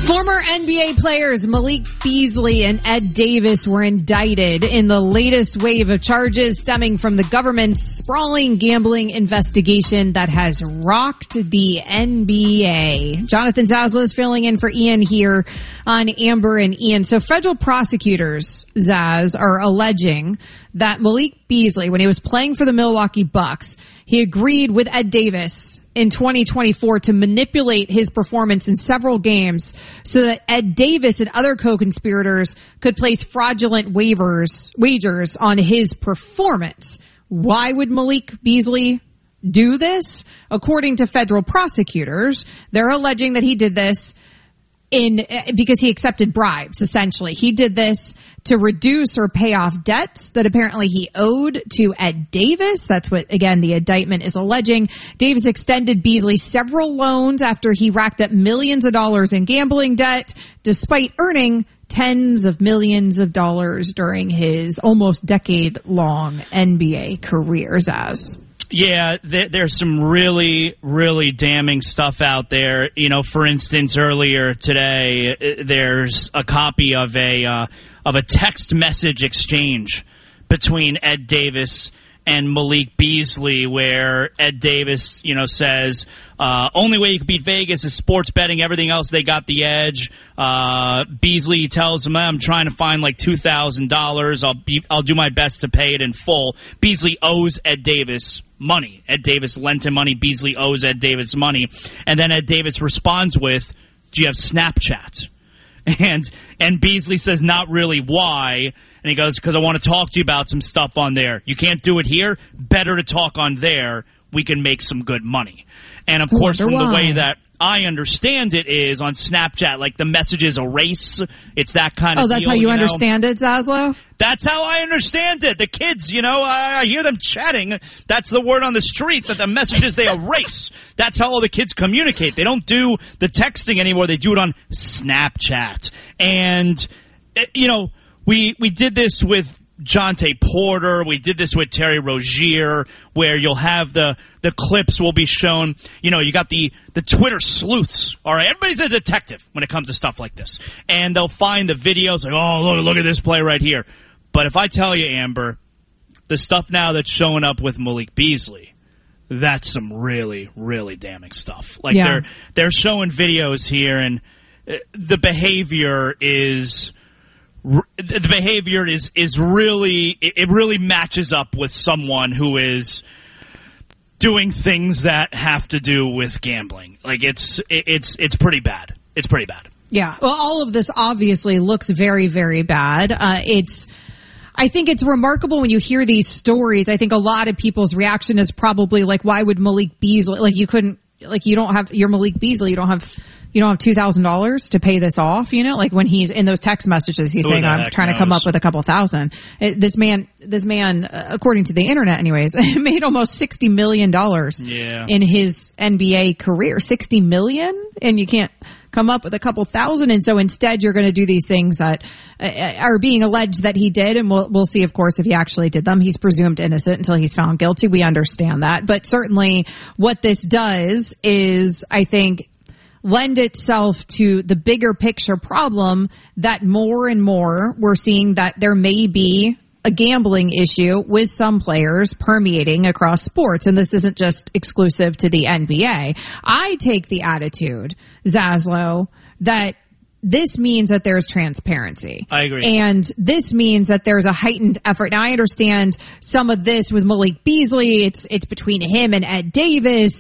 Former NBA players Malik Beasley and Ed Davis were indicted in the latest wave of charges stemming from the government's sprawling gambling investigation that has rocked the NBA. Jonathan Zaslow is filling in for Ian here on Amber and Ian. So federal prosecutors, Zaz, are alleging that Malik Beasley, when he was playing for the Milwaukee Bucks, he agreed with Ed Davis in 2024 to manipulate his performance in several games so that Ed Davis and other co-conspirators could place fraudulent wagers on his performance. Why would Malik Beasley do this? According to federal prosecutors, they're alleging that he did this because he accepted bribes, essentially. He did this to reduce or pay off debts that apparently he owed to Ed Davis. That's what, again, the indictment is alleging. Davis extended Beasley several loans after he racked up millions of dollars in gambling debt, despite earning tens of millions of dollars during his almost decade-long NBA career, Zaz. Yeah, there's some really, really damning stuff out there. You know, for instance, earlier today, there's a copy of a text message exchange between Ed Davis and Malik Beasley, where Ed Davis, says, only way you can beat Vegas is sports betting. Everything else, they got the edge. Beasley tells him, I'm trying to find like $2,000. I'll do my best to pay it in full. Beasley owes Ed Davis money. Ed Davis lent him money. Beasley owes Ed Davis money. And then Ed Davis responds with, do you have Snapchat? And Beasley says, not really. Why? And he goes, because I want to talk to you about some stuff on there. You can't do it here. Better to talk on there. We can make some good money. And, of course, from the way that I understand it is on Snapchat, like the messages erase. It's that kind of deal. Oh, that's how you understand it, Zaslow? That's how I understand it. The kids, I hear them chatting. That's the word on the street, that the messages they erase. That's how all the kids communicate. They don't do the texting anymore. They do it on Snapchat. And, we did this with Jonte Porter. We did this with Terry Rozier, where you'll have the clips will be shown. You got the Twitter sleuths. All right, everybody's a detective when it comes to stuff like this. And they'll find the videos like, oh, look at this play right here. But if I tell you, Amber, the stuff now that's showing up with Malik Beasley, that's some really, really damning stuff. Like they're showing videos here, and the behavior is really, it really matches up with someone who is doing things that have to do with gambling. Like it's pretty bad. It's pretty bad. Yeah. Well, all of this obviously looks very, very bad. I think it's remarkable when you hear these stories. I think a lot of people's reaction is probably like, why would Malik Beasley, you don't have, you're Malik Beasley, you don't have $2,000 to pay this off, like when he's in those text messages, he's saying, I'm trying to come up with a couple thousand. This man, according to the internet anyways, made almost $60 million in his NBA career. $60 million? And you can't come up with a couple thousand. And so instead you're going to do these things that are being alleged that he did. And we'll see, of course, if he actually did them. He's presumed innocent until he's found guilty. We understand that. But certainly what this does is, I think, lend itself to the bigger picture problem that more and more we're seeing that there may be a gambling issue with some players permeating across sports. And this isn't just exclusive to the NBA. I take the attitude, Zaslow, that this means that there's transparency. I agree. And this means that there's a heightened effort. Now, I understand some of this with Malik Beasley. It's between him and Ed Davis.